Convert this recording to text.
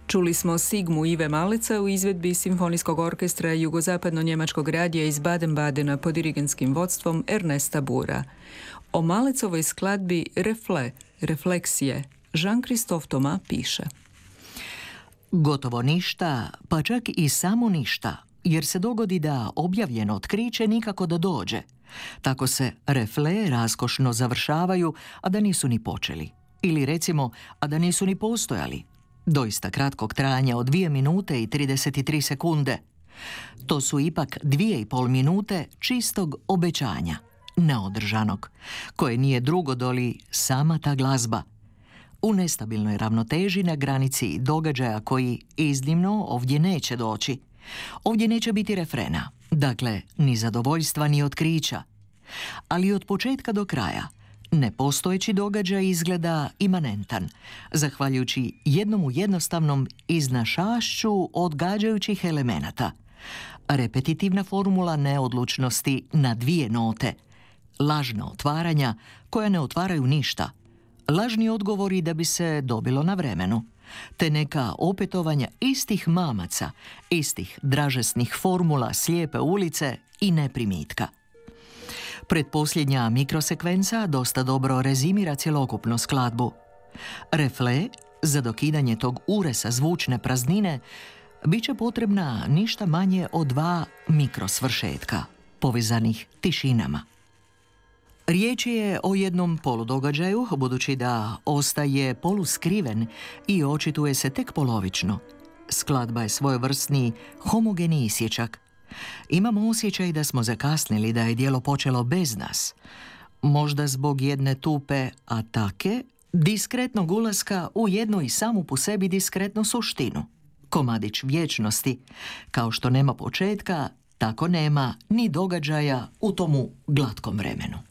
Čuli smo Sigmu Ive Maleca u izvedbi Simfonijskog orkestra Jugozapadno-njemačkog radija iz Baden-Badena pod dirigentskim vodstvom Ernesta Bura. O Malecovoj skladbi Refleksije, Jean-Christophe Thomas piše. Gotovo ništa, pa čak i samo ništa, jer se dogodi da objavljeno otkriće nikako da dođe. Tako se refle raskošno završavaju, a da nisu ni počeli. Ili recimo, a da nisu ni postojali. Doista kratkog trajanja od 2 minute i 33 sekunde. To su ipak 2,5 minute čistog obećanja, neodržanog, koje nije drugo doli sama ta glazba. U nestabilnoj ravnoteži na granici događaja koji iznimno ovdje neće doći. Ovdje neće biti refrena, dakle ni zadovoljstva ni otkrića. Ali od početka do kraja nepostojeći događaj izgleda imanentan, zahvaljujući jednom jednostavnom iznašašću odgađajućih elemenata. Repetitivna formula neodlučnosti na 2 note, lažna otvaranja koja ne otvaraju ništa, lažni odgovori da bi se dobilo na vremenu, te neka opetovanja istih mamaca, istih dražesnih formula slijepe ulice i neprimitka. Pretposljednja mikrosekvenca dosta dobro rezimira cjelokupnu skladbu. Refle, za dokidanje tog uresa zvučne praznine, bit će potrebna ništa manje od 2 mikrosvršetka, povezanih tišinama. Riječ je o jednom poludogađaju, budući da ostaje poluskriven i očituje se tek polovično. Skladba je svojevrsni homogeni isječak. Imamo osjećaj da smo zakasnili, da je djelo počelo bez nas. Možda zbog jedne tupe atake, diskretnog ulaska u jednu i samu po sebi diskretnu suštinu. Komadić vječnosti. Kao što nema početka, tako nema ni događaja u tomu glatkom vremenu.